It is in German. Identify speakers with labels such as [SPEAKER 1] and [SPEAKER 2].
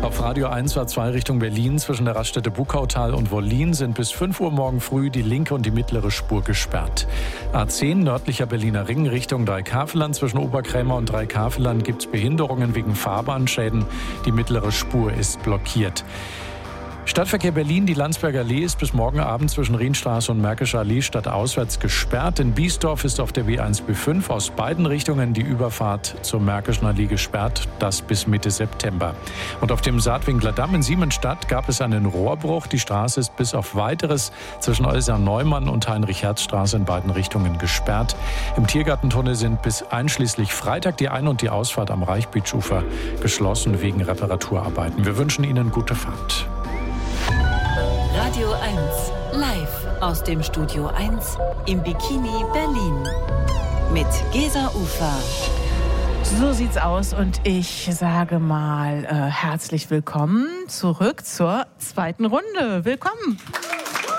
[SPEAKER 1] Auf Radio 1 A2 Richtung Berlin zwischen der Raststätte Buckautal und Wollin sind bis 5 Uhr morgen früh die linke und die mittlere Spur gesperrt. A10 nördlicher Berliner Ring Richtung Dreikaveland zwischen Oberkrämer und Dreikaveland gibt es Behinderungen wegen Fahrbahnschäden. Die mittlere Spur ist blockiert. Stadtverkehr Berlin, die Landsberger Allee ist bis morgen Abend zwischen Rienstraße und Märkischer Allee stadtauswärts gesperrt. In Biesdorf ist auf der B1B5 aus beiden Richtungen die Überfahrt zur Märkischen Allee gesperrt, das bis Mitte September. Und auf dem Saatwinkler Damm in Siemensstadt gab es einen Rohrbruch. Die Straße ist bis auf Weiteres zwischen Euser-Neumann und Heinrich-Herz-Straße in beiden Richtungen gesperrt. Im Tiergartentunnel sind bis einschließlich Freitag die Ein- und die Ausfahrt am Reichbeachufer geschlossen wegen Reparaturarbeiten. Wir wünschen Ihnen gute Fahrt.
[SPEAKER 2] Radio 1, live aus dem Studio 1 im Bikini Berlin mit Gesa Ufer.
[SPEAKER 3] So sieht's aus und ich sage mal herzlich willkommen zurück zur zweiten Runde. Willkommen!